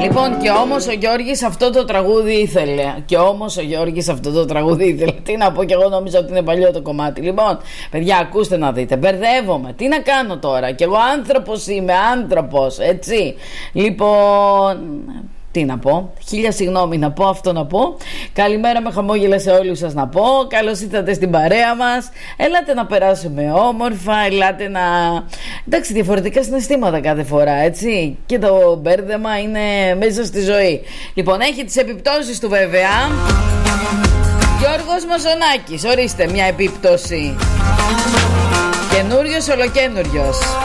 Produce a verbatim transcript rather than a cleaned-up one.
Λοιπόν, και όμως ο Γιώργης αυτό το τραγούδι ήθελε. Και όμως ο Γιώργης αυτό το τραγούδι ήθελε. Τι να πω, και εγώ νόμιζα ότι είναι παλιό το κομμάτι. Λοιπόν, παιδιά, ακούστε να δείτε. Μπερδεύομαι. Τι να κάνω τώρα. Κι εγώ άνθρωπος είμαι, άνθρωπος, έτσι. Λοιπόν, τι να πω, χίλια συγγνώμη να πω, αυτό να πω. Καλημέρα με χαμόγελα σε όλους σας να πω. Καλώς ήρθατε στην παρέα μας. Ελάτε να περάσουμε όμορφα. Ελάτε να... Εντάξει, διαφορετικά συναισθήματα κάθε φορά, έτσι. Και το μπέρδεμα είναι μέσα στη ζωή. Λοιπόν, έχει τις επιπτώσεις του βέβαια. Γιώργος Μαζονάκης, ορίστε μια επίπτωση. Καινούριος, ολοκαίνούριος.